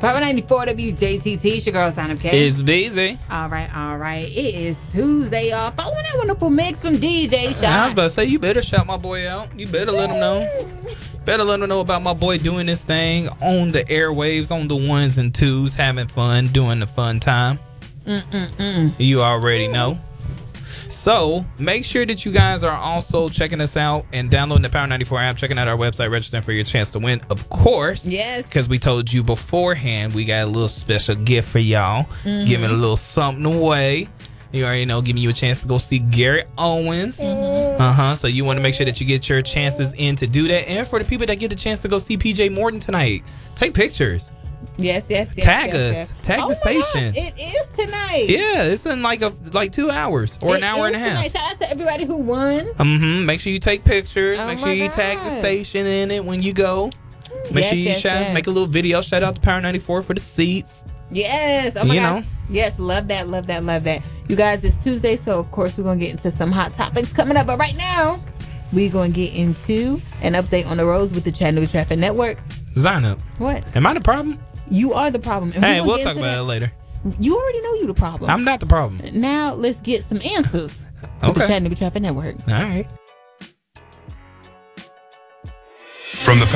Power 94 WJTT. It's your girl, Sign Up K. It's busy. All right. It is Tuesday off. I want that wonderful mix from DJ Shot. I was about to say, you better shout my boy out. You better let him know. Better let him know about my boy doing this thing on the airwaves, on the ones and twos, having fun, doing the fun time. You already know. So make sure that you guys are also checking us out and downloading the Power 94 app, checking out our website, registering for your chance to win, of course. Yes. Because we told you beforehand we got a little special gift for y'all, giving a little something away. You already know, giving you a chance to go see Garrett Owens. So you want to make sure that you get your chances in to do that. And for the people that get the chance to go see PJ Morton tonight, take pictures. Yes. Tag us. Tag the station. Gosh, it is tonight. Yeah, it's in like 2 hours or an hour and a half. Tonight. Shout out to everybody who won. Make sure you take pictures. Oh Make sure my you tag the God. station in it when you go. Make sure you make a little video. Shout out to Power 94 for the seats. Yes. Oh my You gosh. know. Yes, love that. You guys, it's Tuesday, so of course we're going to get into some hot topics coming up. But right now, we're going to get into an update on the roads with the Chattanooga Traffic Network. Zainab, What? am I the problem? You are the problem. And Hey, we'll we'll talk about it later. You already know you the problem. I'm not the problem. Now, let's get some answers with the Okay. Chattanooga Traffic Network. All right. From the